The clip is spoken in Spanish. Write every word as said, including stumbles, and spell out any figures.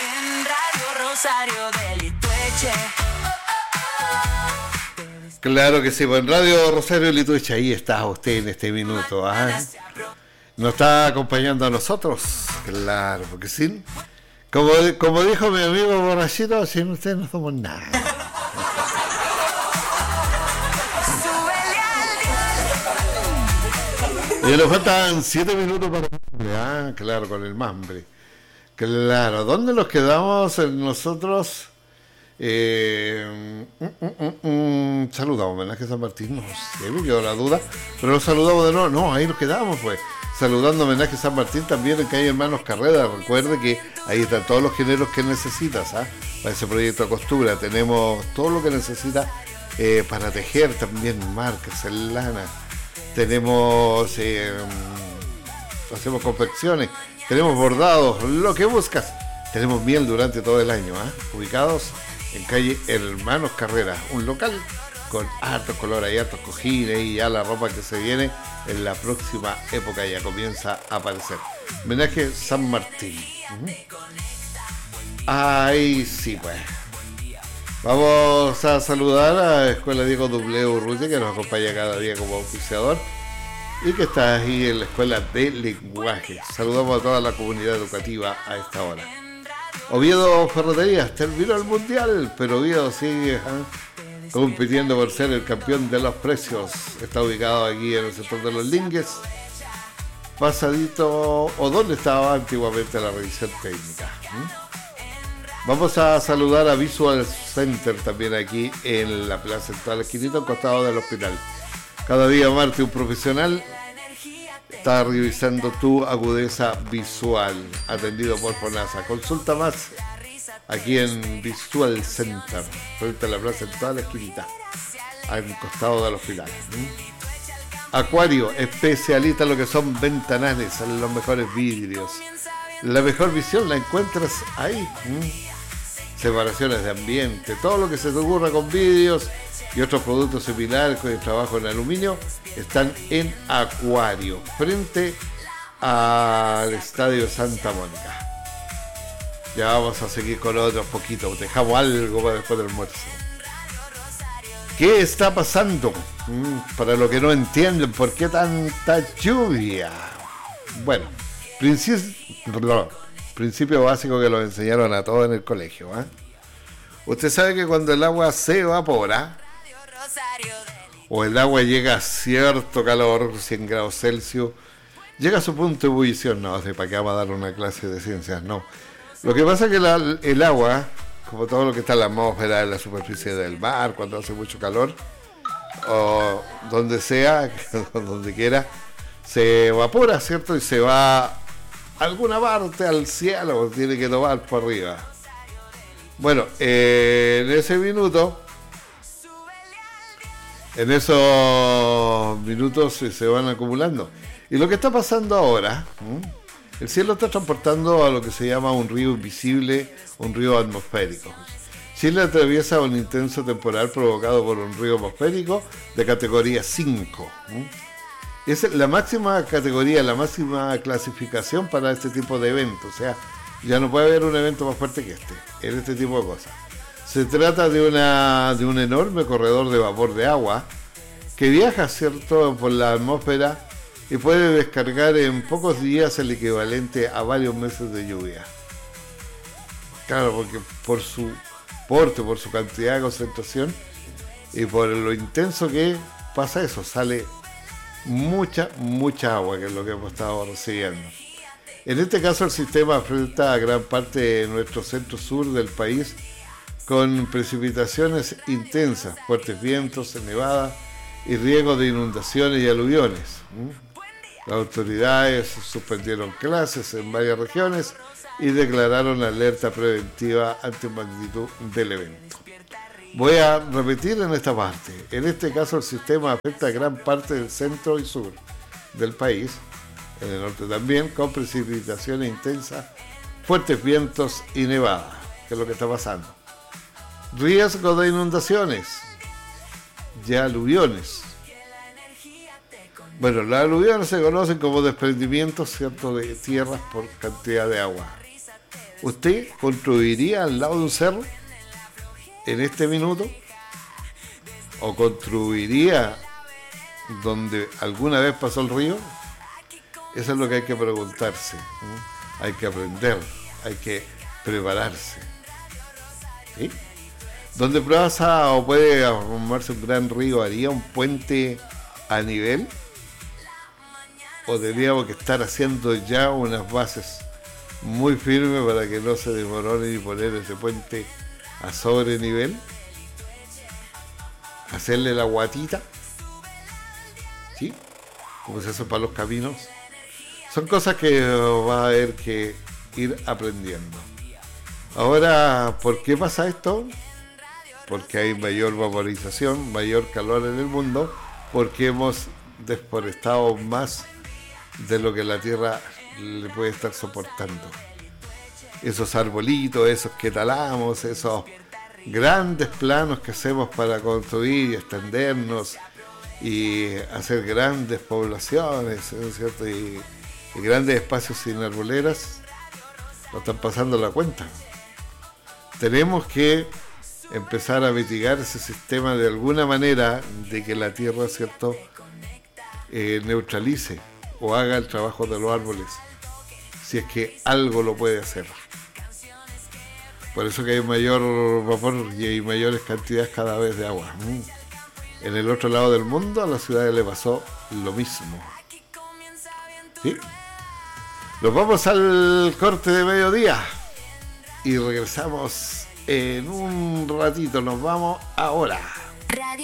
En Radio Rosario de Litueche. Claro que sí, pues en Radio Rosario Litueche, ahí está usted en este minuto. ¿Ah? Nos está acompañando a nosotros, claro, porque sin, como, como dijo mi amigo borrachito, sin usted no somos nada. Y nos faltan siete minutos para... Ah, claro, con el mambre. Claro, ¿dónde nos quedamos nosotros? Eh, mm, mm, mm, saludamos, homenaje a San Martín, no sé, me quedó la duda, pero nos saludamos de nuevo, no, ahí nos quedamos pues, saludando homenaje a San Martín también en calle Hermanos Carrera. Recuerde que ahí están todos los géneros que necesitas, ¿ah? Para ese proyecto de costura, tenemos todo lo que necesita eh, para tejer también, marcas en lana, tenemos, eh, hacemos confecciones, tenemos bordados, lo que buscas, tenemos miel durante todo el año, ¿ah? Ubicados en calle Hermanos Carrera, un local con hartos colores y hartos cojines y ya la ropa que se viene en la próxima época ya comienza a aparecer. Homenaje San Martín. Uh-huh. Ahí sí pues. Vamos a saludar a la Escuela Diego W. Urrutia, que nos acompaña cada día como oficiador y que está ahí en la Escuela de Lenguaje. Saludamos a toda la comunidad educativa a esta hora. Oviedo Ferreterías terminó el mundial, pero Oviedo sigue ¿eh? compitiendo por ser el campeón de los precios. Está ubicado aquí en el sector de los Lingues, pasadito o donde estaba antiguamente la revisión técnica. ¿Mm? Vamos a saludar a Visual Center también aquí en la Plaza Central Esquinita, al costado del hospital. Cada día Marte, un profesional está revisando tu agudeza visual, atendido por FONASA. Consulta más aquí en Visual Center, frente a la Plaza Central Esquinita, al costado del hospital. ¿Mm? Acuario, especialista en lo que son ventanales, en los mejores vidrios. La mejor visión la encuentras ahí. ¿Mm? Separaciones de ambiente, todo lo que se te ocurra con vidrios y otros productos similares con el trabajo en aluminio están en Acuario, frente al Estadio Santa Mónica. Ya vamos a seguir con otros poquitos, dejamos algo para después del almuerzo. ¿Qué está pasando? Mm, para los que no entienden, ¿por qué tanta lluvia? Bueno, principio, principio básico que lo enseñaron a todos en el colegio, ¿eh? Usted sabe que cuando el agua se evapora o el agua llega a cierto calor, cien grados Celsius, llega a su punto de ebullición. No, ¿para qué vamos a dar una clase de ciencias? No. Lo que pasa es que la, el agua, como todo lo que está en la atmósfera, en la superficie del mar, cuando hace mucho calor, o donde sea, donde quiera, se evapora, ¿cierto? Y se va a alguna parte al cielo, tiene que tomar por arriba. Bueno, eh, en ese minuto, en esos minutos se, se van acumulando. Y lo que está pasando ahora, ¿m? el cielo está transportando a lo que se llama un río invisible, un río atmosférico. Chile atraviesa un intenso temporal provocado por un río atmosférico de categoría cinco. ¿m? Es la máxima categoría, la máxima clasificación para este tipo de eventos. O sea, ya no puede haber un evento más fuerte que este, en este tipo de cosas. Se trata de, una, de un enorme corredor de vapor de agua que viaja, ¿cierto?, por la atmósfera y puede descargar en pocos días el equivalente a varios meses de lluvia. Claro, porque por su porte, por su cantidad de concentración y por lo intenso que pasa eso, sale mucha, mucha agua, que es lo que hemos estado recibiendo. En este caso el sistema afecta a gran parte de nuestro centro sur del país con precipitaciones intensas, fuertes vientos, nevadas y riesgo de inundaciones y aluviones. Las autoridades suspendieron clases en varias regiones y declararon alerta preventiva ante magnitud del evento. Voy a repetir en esta parte. En este caso el sistema afecta a gran parte del centro y sur del país, en el norte también, con precipitaciones intensas, fuertes vientos y nevadas, que es lo que está pasando. Riesgo de inundaciones y aluviones. Bueno, las aluviones se conocen como desprendimientos, ¿cierto?, de tierras por cantidad de agua. ¿Usted construiría al lado de un cerro en este minuto? ¿O construiría donde alguna vez pasó el río? Eso es lo que hay que preguntarse, ¿no? Hay que aprender, hay que prepararse, ¿sí? Donde pasa o puede formarse un gran río, ¿haría un puente a nivel? ¿O tendríamos que estar haciendo ya unas bases muy firmes para que no se desmorone y poner ese puente a sobrenivel? Hacerle la guatita, ¿sí? Como se hace para los caminos. Son cosas que va a haber que ir aprendiendo. Ahora, ¿por qué pasa esto? Porque hay mayor vaporización, mayor calor en el mundo, porque hemos deforestado más de lo que la tierra le puede estar soportando. Esos arbolitos, esos que talamos, esos grandes planos que hacemos para construir y extendernos y hacer grandes poblaciones, ¿no es cierto? Y, y grandes espacios sin arboleras, no están pasando la cuenta. Tenemos que empezar a mitigar ese sistema de alguna manera, de que la tierra, ¿cierto?, eh, neutralice o haga el trabajo de los árboles, si es que algo lo puede hacer. Por eso que hay mayor vapor y hay mayores cantidades cada vez de agua. En el otro lado del mundo a las ciudades le pasó lo mismo. ¿Sí? Nos vamos al corte de mediodía y regresamos en un ratito. Nos vamos ahora.